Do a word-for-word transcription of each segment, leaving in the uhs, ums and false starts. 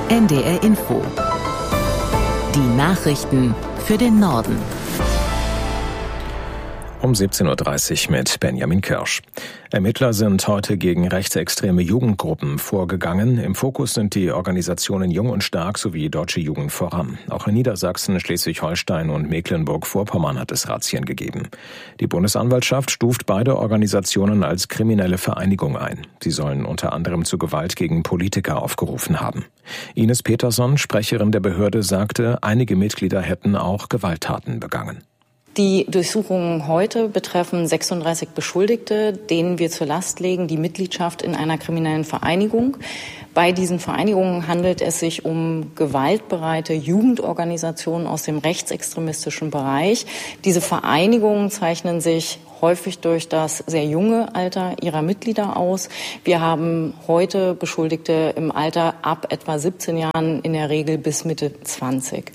N D R Info. Die Nachrichten für den Norden. Um siebzehn Uhr dreißig mit Benjamin Kirsch. Ermittler sind heute gegen rechtsextreme Jugendgruppen vorgegangen. Im Fokus sind die Organisationen Jung und Stark sowie Deutsche Jugend voran. Auch in Niedersachsen, Schleswig-Holstein und Mecklenburg-Vorpommern hat es Razzien gegeben. Die Bundesanwaltschaft stuft beide Organisationen als kriminelle Vereinigung ein. Sie sollen unter anderem zu Gewalt gegen Politiker aufgerufen haben. Ines Peterson, Sprecherin der Behörde, sagte, einige Mitglieder hätten auch Gewalttaten begangen. Die Durchsuchungen heute betreffen sechsunddreißig Beschuldigte, denen wir zur Last legen die Mitgliedschaft in einer kriminellen Vereinigung. Bei diesen Vereinigungen handelt es sich um gewaltbereite Jugendorganisationen aus dem rechtsextremistischen Bereich. Diese Vereinigungen zeichnen sich häufig durch das sehr junge Alter ihrer Mitglieder aus. Wir haben heute Beschuldigte im Alter ab etwa siebzehn Jahren, in der Regel bis Mitte zwanzig.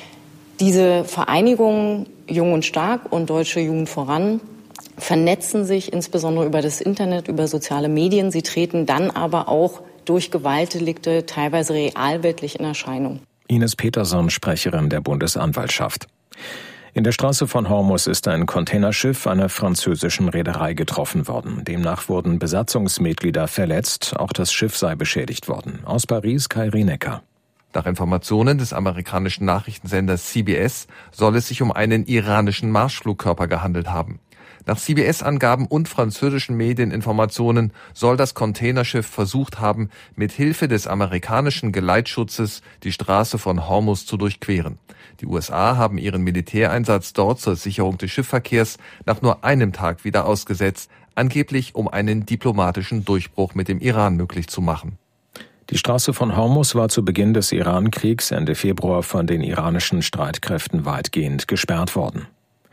Diese Vereinigungen Jung und Stark und Deutsche Jugend voran vernetzen sich insbesondere über das Internet, über soziale Medien. Sie treten dann aber auch durch Gewaltdelikte teilweise realweltlich in Erscheinung. Ines Peterson, Sprecherin der Bundesanwaltschaft. In der Straße von Hormuz ist ein Containerschiff einer französischen Reederei getroffen worden. Demnach wurden Besatzungsmitglieder verletzt. Auch das Schiff sei beschädigt worden. Aus Paris, Kai Rienecker. Nach Informationen des amerikanischen Nachrichtensenders C B S soll es sich um einen iranischen Marschflugkörper gehandelt haben. Nach C B S-Angaben und französischen Medieninformationen soll das Containerschiff versucht haben, mit Hilfe des amerikanischen Geleitschutzes die Straße von Hormuz zu durchqueren. Die U S A haben ihren Militäreinsatz dort zur Sicherung des Schiffsverkehrs nach nur einem Tag wieder ausgesetzt, angeblich um einen diplomatischen Durchbruch mit dem Iran möglich zu machen. Die Straße von Hormuz war zu Beginn des Iran-Kriegs Ende Februar von den iranischen Streitkräften weitgehend gesperrt worden.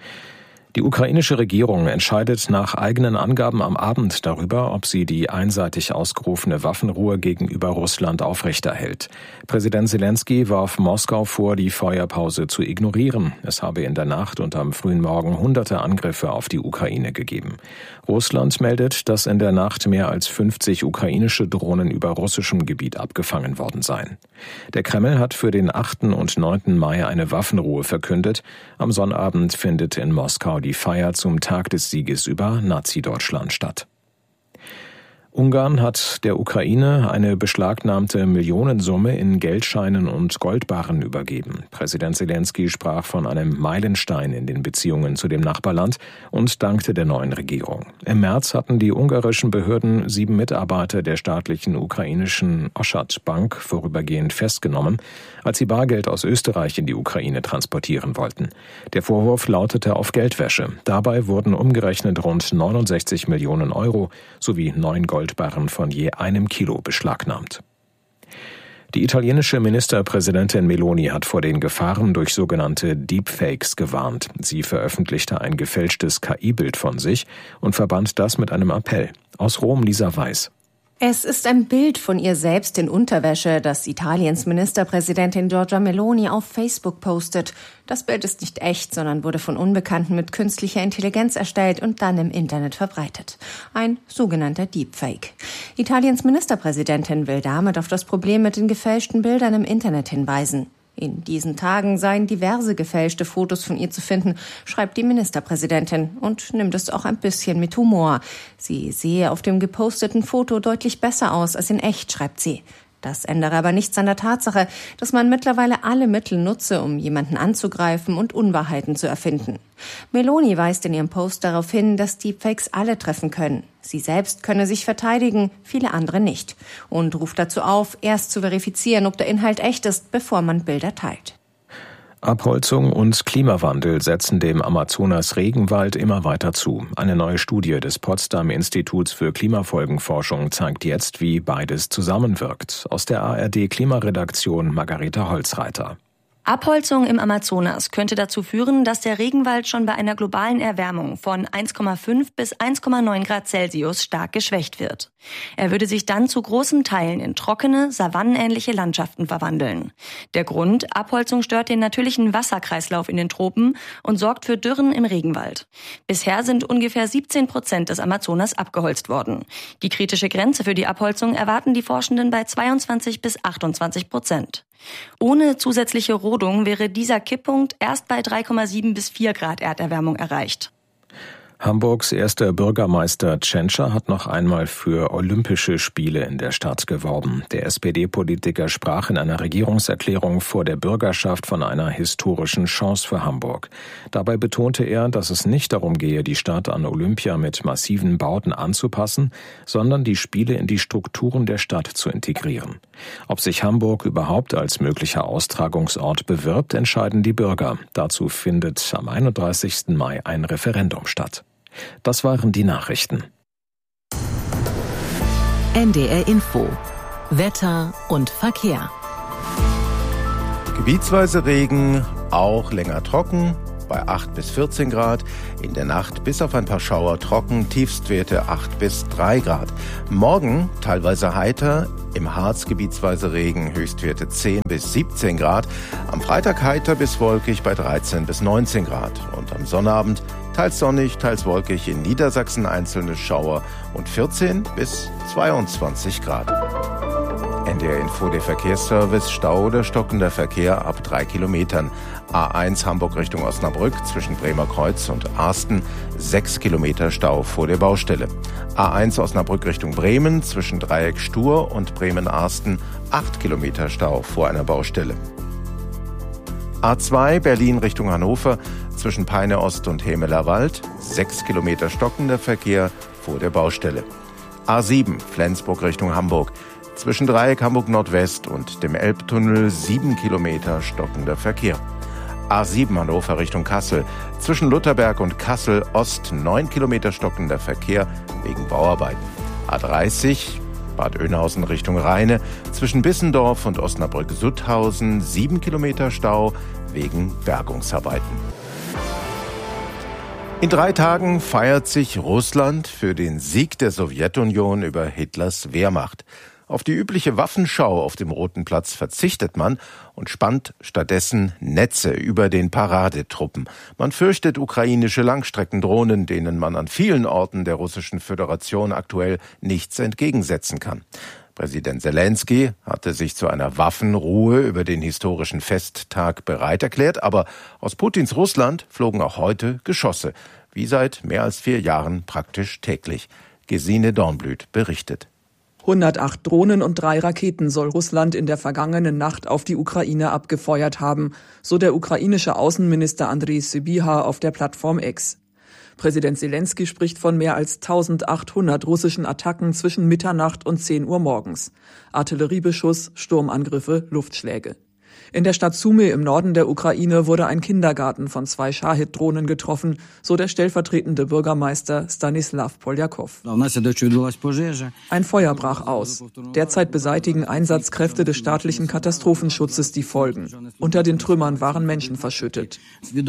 Die ukrainische Regierung entscheidet nach eigenen Angaben am Abend darüber, ob sie die einseitig ausgerufene Waffenruhe gegenüber Russland aufrechterhält. Präsident Zelensky warf Moskau vor, die Feuerpause zu ignorieren. Es habe in der Nacht und am frühen Morgen hunderte Angriffe auf die Ukraine gegeben. Russland meldet, dass in der Nacht mehr als fünfzig ukrainische Drohnen über russischem Gebiet abgefangen worden seien. Der Kreml hat für den achten und neunten Mai eine Waffenruhe verkündet. Am Sonnabend findet in Moskau die Feier zum Tag des Sieges über Nazi-Deutschland statt. Ungarn hat der Ukraine eine beschlagnahmte Millionensumme in Geldscheinen und Goldbarren übergeben. Präsident Zelensky sprach von einem Meilenstein in den Beziehungen zu dem Nachbarland und dankte der neuen Regierung. Im März hatten die ungarischen Behörden sieben Mitarbeiter der staatlichen ukrainischen Oschat Bank vorübergehend festgenommen, als sie Bargeld aus Österreich in die Ukraine transportieren wollten. Der Vorwurf lautete auf Geldwäsche. Dabei wurden umgerechnet rund neunundsechzig Millionen Euro sowie neun Goldbarren von je einem Kilo beschlagnahmt. Die italienische Ministerpräsidentin Meloni hat vor den Gefahren durch sogenannte Deepfakes gewarnt. Sie veröffentlichte ein gefälschtes K I-Bild von sich und verband das mit einem Appell. Aus Rom, Lisa Weiß. Es ist ein Bild von ihr selbst in Unterwäsche, das Italiens Ministerpräsidentin Giorgia Meloni auf Facebook postet. Das Bild ist nicht echt, sondern wurde von Unbekannten mit künstlicher Intelligenz erstellt und dann im Internet verbreitet. Ein sogenannter Deepfake. Italiens Ministerpräsidentin will damit auf das Problem mit den gefälschten Bildern im Internet hinweisen. In diesen Tagen seien diverse gefälschte Fotos von ihr zu finden, schreibt die Ministerpräsidentin und nimmt es auch ein bisschen mit Humor. Sie sehe auf dem geposteten Foto deutlich besser aus als in echt, schreibt sie. Das ändere aber nichts an der Tatsache, dass man mittlerweile alle Mittel nutze, um jemanden anzugreifen und Unwahrheiten zu erfinden. Meloni weist in ihrem Post darauf hin, dass Deepfakes alle treffen können. Sie selbst könne sich verteidigen, viele andere nicht. Und ruft dazu auf, erst zu verifizieren, ob der Inhalt echt ist, bevor man Bilder teilt. Abholzung und Klimawandel setzen dem Amazonas-Regenwald immer weiter zu. Eine neue Studie des Potsdam-Instituts für Klimafolgenforschung zeigt jetzt, wie beides zusammenwirkt. Aus der A R D-Klimaredaktion Margareta Holzreiter. Abholzung im Amazonas könnte dazu führen, dass der Regenwald schon bei einer globalen Erwärmung von eins Komma fünf bis eins Komma neun Grad Celsius stark geschwächt wird. Er würde sich dann zu großen Teilen in trockene, savannenähnliche Landschaften verwandeln. Der Grund: Abholzung stört den natürlichen Wasserkreislauf in den Tropen und sorgt für Dürren im Regenwald. Bisher sind ungefähr siebzehn Prozent des Amazonas abgeholzt worden. Die kritische Grenze für die Abholzung erwarten die Forschenden bei zweiundzwanzig bis achtundzwanzig Prozent. Ohne zusätzliche Rodung wäre dieser Kipppunkt erst bei drei Komma sieben bis vier Grad Erderwärmung erreicht. Hamburgs erster Bürgermeister Tschentscher hat noch einmal für Olympische Spiele in der Stadt geworben. Der S P D-Politiker sprach in einer Regierungserklärung vor der Bürgerschaft von einer historischen Chance für Hamburg. Dabei betonte er, dass es nicht darum gehe, die Stadt an Olympia mit massiven Bauten anzupassen, sondern die Spiele in die Strukturen der Stadt zu integrieren. Ob sich Hamburg überhaupt als möglicher Austragungsort bewirbt, entscheiden die Bürger. Dazu findet am einunddreißigsten Mai ein Referendum statt. Das waren die Nachrichten. N D R Info. Wetter und Verkehr. Gebietsweise Regen, auch länger trocken, bei acht bis vierzehn Grad. In der Nacht bis auf ein paar Schauer trocken, Tiefstwerte acht bis drei Grad. Morgen teilweise heiter, im Harz gebietsweise Regen, Höchstwerte zehn bis siebzehn Grad. Am Freitag heiter bis wolkig bei dreizehn bis neunzehn Grad. Und am Sonnabend teils sonnig, teils wolkig, in Niedersachsen einzelne Schauer und vierzehn bis zweiundzwanzig Grad. N D R Info, der Verkehrsservice, Stau oder stockender Verkehr ab drei Kilometern. A eins Hamburg Richtung Osnabrück zwischen Bremer Kreuz und Arsten, sechs Kilometer Stau vor der Baustelle. A eins Osnabrück Richtung Bremen zwischen Dreieck Stur und Bremen-Arsten, acht Kilometer Stau vor einer Baustelle. A zwei Berlin Richtung Hannover zwischen Peine Ost und Hemeler Wald, sechs Kilometer stockender Verkehr vor der Baustelle. A sieben Flensburg Richtung Hamburg zwischen Dreieck Hamburg Nordwest und dem Elbtunnel, sieben Kilometer stockender Verkehr. A sieben Hannover Richtung Kassel zwischen Lutherberg und Kassel Ost, neun Kilometer stockender Verkehr wegen Bauarbeiten. A dreißig Bad Oeynhausen Richtung Rheine zwischen Bissendorf und Osnabrück-Sutthausen, sieben Kilometer Stau wegen Bergungsarbeiten. In drei Tagen feiert sich Russland für den Sieg der Sowjetunion über Hitlers Wehrmacht. Auf die übliche Waffenschau auf dem Roten Platz verzichtet man und spannt stattdessen Netze über den Paradetruppen. Man fürchtet ukrainische Langstreckendrohnen, denen man an vielen Orten der Russischen Föderation aktuell nichts entgegensetzen kann. Präsident Selenskyj hatte sich zu einer Waffenruhe über den historischen Festtag bereit erklärt, aber aus Putins Russland flogen auch heute Geschosse, wie seit mehr als vier Jahren praktisch täglich. Gesine Dornblüt berichtet. hundertacht Drohnen und drei Raketen soll Russland in der vergangenen Nacht auf die Ukraine abgefeuert haben, so der ukrainische Außenminister Andriy Sybiha auf der Plattform X. Präsident Selenskyj spricht von mehr als eintausendachthundert russischen Attacken zwischen Mitternacht und zehn Uhr morgens. Artilleriebeschuss, Sturmangriffe, Luftschläge. In der Stadt Sumy im Norden der Ukraine wurde ein Kindergarten von zwei Schahid-Drohnen getroffen, so der stellvertretende Bürgermeister Stanislav Poljakow. Ein Feuer brach aus. Derzeit beseitigen Einsatzkräfte des staatlichen Katastrophenschutzes die Folgen. Unter den Trümmern waren Menschen verschüttet.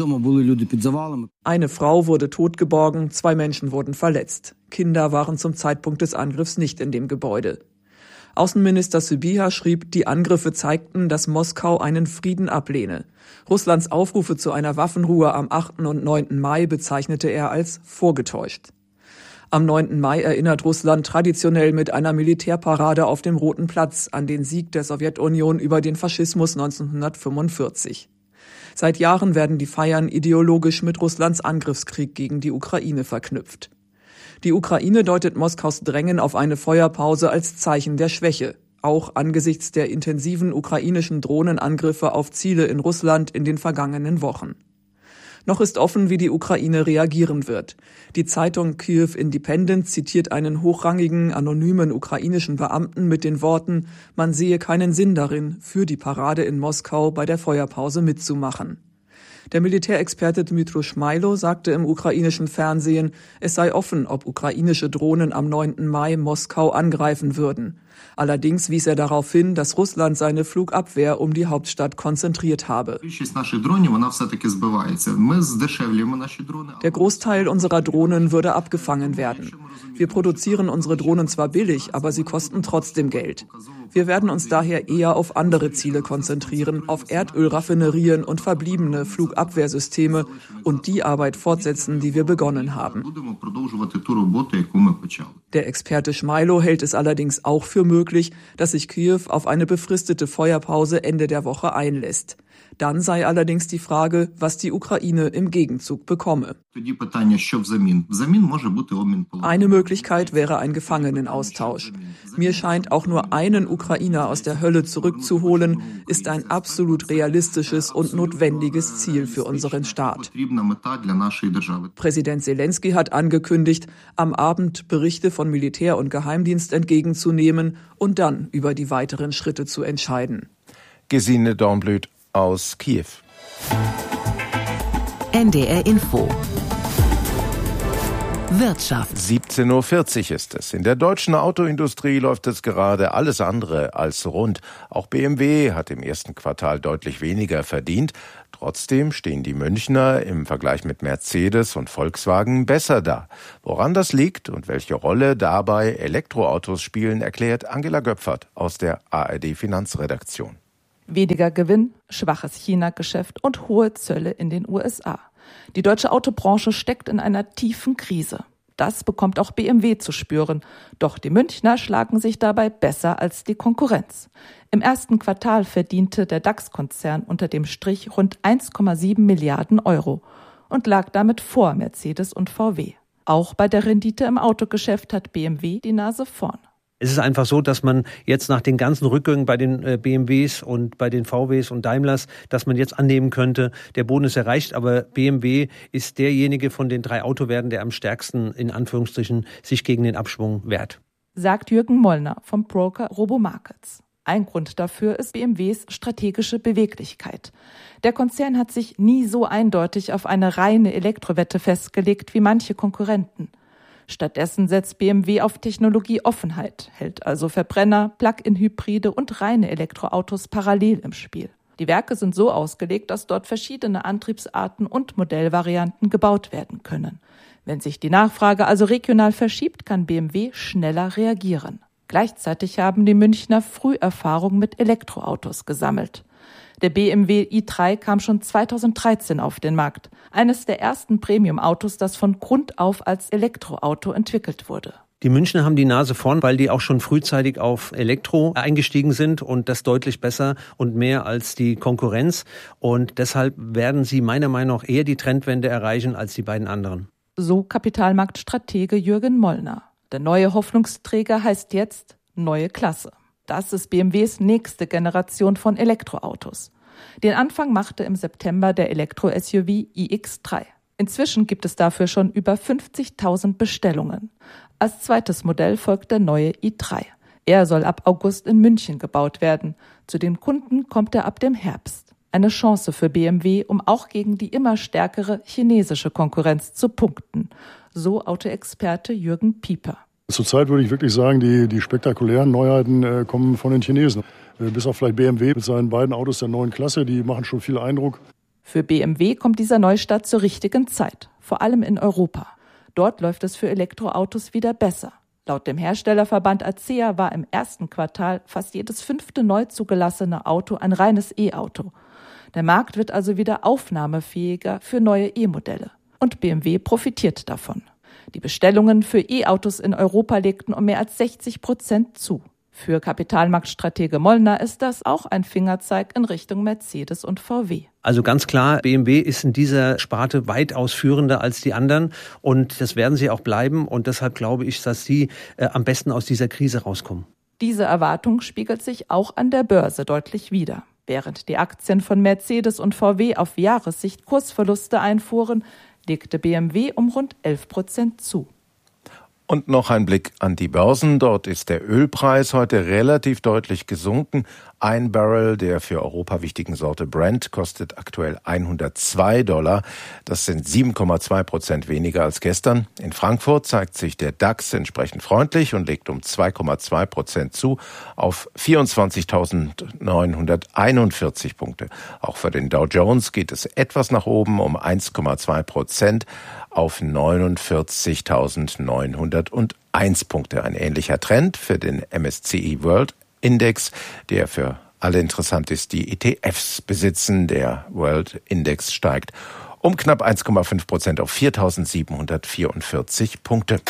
Eine Frau wurde totgeborgen, zwei Menschen wurden verletzt. Kinder waren zum Zeitpunkt des Angriffs nicht in dem Gebäude. Außenminister Sybiha schrieb, die Angriffe zeigten, dass Moskau einen Frieden ablehne. Russlands Aufrufe zu einer Waffenruhe am achten und neunten Mai bezeichnete er als vorgetäuscht. Am neunten Mai erinnert Russland traditionell mit einer Militärparade auf dem Roten Platz an den Sieg der Sowjetunion über den Faschismus neunzehnhundertfünfundvierzig. Seit Jahren werden die Feiern ideologisch mit Russlands Angriffskrieg gegen die Ukraine verknüpft. Die Ukraine deutet Moskaus Drängen auf eine Feuerpause als Zeichen der Schwäche, auch angesichts der intensiven ukrainischen Drohnenangriffe auf Ziele in Russland in den vergangenen Wochen. Noch ist offen, wie die Ukraine reagieren wird. Die Zeitung Kyiv Independent zitiert einen hochrangigen, anonymen ukrainischen Beamten mit den Worten, man sehe keinen Sinn darin, für die Parade in Moskau bei der Feuerpause mitzumachen. Der Militärexperte Dmytro Schmailo sagte im ukrainischen Fernsehen, es sei offen, ob ukrainische Drohnen am neunten Mai Moskau angreifen würden. Allerdings wies er darauf hin, dass Russland seine Flugabwehr um die Hauptstadt konzentriert habe. Der Großteil unserer Drohnen würde abgefangen werden. Wir produzieren unsere Drohnen zwar billig, aber sie kosten trotzdem Geld. Wir werden uns daher eher auf andere Ziele konzentrieren, auf Erdölraffinerien und verbliebene Flugabwehrsysteme und die Arbeit fortsetzen, die wir begonnen haben. Der Experte Schmeilo hält es allerdings auch für möglich, dass sich Kiew auf eine befristete Feuerpause Ende der Woche einlässt. Dann sei allerdings die Frage, was die Ukraine im Gegenzug bekomme. Eine Möglichkeit wäre ein Gefangenenaustausch. Mir scheint, auch nur einen Ukrainer aus der Hölle zurückzuholen, ist ein absolut realistisches und notwendiges Ziel für unseren Staat. Präsident Selenskyj hat angekündigt, am Abend Berichte von Militär und Geheimdienst entgegenzunehmen und dann über die weiteren Schritte zu entscheiden. Gesine Dornblüt aus Kiew. N D R Info. Wirtschaft. siebzehn Uhr vierzig ist es. In der deutschen Autoindustrie läuft es gerade alles andere als rund. Auch B M W hat im ersten Quartal deutlich weniger verdient. Trotzdem stehen die Münchner im Vergleich mit Mercedes und Volkswagen besser da. Woran das liegt und welche Rolle dabei Elektroautos spielen, erklärt Angela Göpfert aus der A R D Finanzredaktion. Weniger Gewinn, schwaches China-Geschäft und hohe Zölle in den U S A. Die deutsche Autobranche steckt in einer tiefen Krise. Das bekommt auch B M W zu spüren. Doch die Münchner schlagen sich dabei besser als die Konkurrenz. Im ersten Quartal verdiente der DAX-Konzern unter dem Strich rund eins Komma sieben Milliarden Euro und lag damit vor Mercedes und V W. Auch bei der Rendite im Autogeschäft hat B M W die Nase vorn. Es ist einfach so, dass man jetzt nach den ganzen Rückgängen bei den B M Ws und bei den V Ws und Daimlers, dass man jetzt annehmen könnte, der Boden ist erreicht, aber B M W ist derjenige von den drei Autowerten, der am stärksten in Anführungsstrichen sich gegen den Abschwung wehrt. Sagt Jürgen Mollner vom Broker Robomarkets. Ein Grund dafür ist B M Ws strategische Beweglichkeit. Der Konzern hat sich nie so eindeutig auf eine reine Elektrowette festgelegt wie manche Konkurrenten. Stattdessen setzt B M W auf Technologieoffenheit, hält also Verbrenner, Plug-in-Hybride und reine Elektroautos parallel im Spiel. Die Werke sind so ausgelegt, dass dort verschiedene Antriebsarten und Modellvarianten gebaut werden können. Wenn sich die Nachfrage also regional verschiebt, kann B M W schneller reagieren. Gleichzeitig haben die Münchner früh Erfahrung mit Elektroautos gesammelt. Der B M W i drei kam schon zweitausenddreizehn auf den Markt. Eines der ersten Premium-Autos, das von Grund auf als Elektroauto entwickelt wurde. Die Münchner haben die Nase vorn, weil die auch schon frühzeitig auf Elektro eingestiegen sind und das deutlich besser und mehr als die Konkurrenz. Und deshalb werden sie meiner Meinung nach eher die Trendwende erreichen als die beiden anderen. So Kapitalmarktstratege Jürgen Mollner. Der neue Hoffnungsträger heißt jetzt neue Klasse. Das ist B M Ws nächste Generation von Elektroautos. Den Anfang machte im September der Elektro-S U V i X drei. Inzwischen gibt es dafür schon über fünfzigtausend Bestellungen. Als zweites Modell folgt der neue i drei. Er soll ab August in München gebaut werden. Zu den Kunden kommt er ab dem Herbst. Eine Chance für B M W, um auch gegen die immer stärkere chinesische Konkurrenz zu punkten. So Autoexperte Jürgen Pieper. Zurzeit würde ich wirklich sagen, die, die spektakulären Neuheiten äh, kommen von den Chinesen. Äh, bis auf vielleicht B M W mit seinen beiden Autos der neuen Klasse, die machen schon viel Eindruck. Für B M W kommt dieser Neustart zur richtigen Zeit, vor allem in Europa. Dort läuft es für Elektroautos wieder besser. Laut dem Herstellerverband A C E A war im ersten Quartal fast jedes fünfte neu zugelassene Auto ein reines E-Auto. Der Markt wird also wieder aufnahmefähiger für neue E-Modelle. Und B M W profitiert davon. Die Bestellungen für E-Autos in Europa legten um mehr als sechzig Prozent zu. Für Kapitalmarktstratege Mollner ist das auch ein Fingerzeig in Richtung Mercedes und V W. Also ganz klar, B M W ist in dieser Sparte weitaus führender als die anderen und das werden sie auch bleiben und deshalb glaube ich, dass sie äh, am besten aus dieser Krise rauskommen. Diese Erwartung spiegelt sich auch an der Börse deutlich wider. Während die Aktien von Mercedes und V W auf Jahressicht Kursverluste einfuhren, legte B M W um rund elf Prozent zu. Und noch ein Blick an die Börsen. Dort ist der Ölpreis heute relativ deutlich gesunken Ein Barrel der für Europa wichtigen Sorte Brent kostet aktuell hundertzwei Dollar. Das sind sieben Komma zwei Prozent weniger als gestern. In Frankfurt zeigt sich der DAX entsprechend freundlich und legt um zwei Komma zwei Prozent zu auf vierundzwanzigtausendneunhunderteinundvierzig Punkte. Auch für den Dow Jones geht es etwas nach oben um eins Komma zwei Prozent auf neunundvierzigtausendneunhunderteins Punkte. Ein ähnlicher Trend für den M S C I World Index, der für alle interessant ist, die E T Fs besitzen. Der World Index steigt um knapp eins Komma fünf Prozent auf viertausendsiebenhundertvierundvierzig Punkte.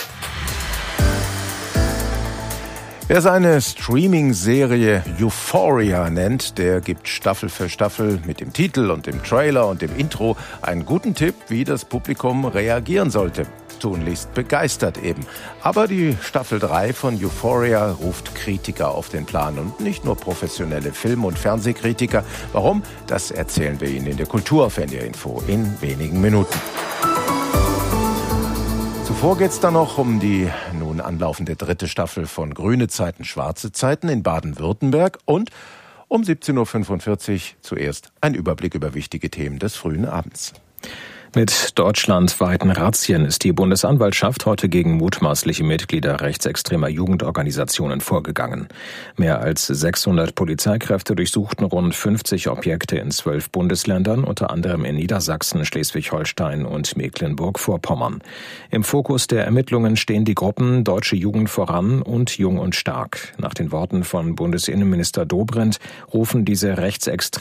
Wer seine Streaming-Serie Euphoria nennt, der gibt Staffel für Staffel mit dem Titel und dem Trailer und dem Intro einen guten Tipp, wie das Publikum reagieren sollte. Tunlichst begeistert eben. Aber die Staffel drei von Euphoria ruft Kritiker auf den Plan und nicht nur professionelle Film- und Fernsehkritiker. Warum? Das erzählen wir Ihnen in der Kultur auf N D R Info in wenigen Minuten. Zuvor geht's dann noch um die nun anlaufende dritte Staffel von Grüne Zeiten, Schwarze Zeiten in Baden-Württemberg und um siebzehn Uhr fünfundvierzig zuerst ein Überblick über wichtige Themen des frühen Abends. Mit deutschlandweiten Razzien ist die Bundesanwaltschaft heute gegen mutmaßliche Mitglieder rechtsextremer Jugendorganisationen vorgegangen. Mehr als sechshundert Polizeikräfte durchsuchten rund fünfzig Objekte in zwölf Bundesländern, unter anderem in Niedersachsen, Schleswig-Holstein und Mecklenburg-Vorpommern. Im Fokus der Ermittlungen stehen die Gruppen Deutsche Jugend voran und Jung und Stark. Nach den Worten von Bundesinnenminister Dobrindt rufen diese rechtsextremen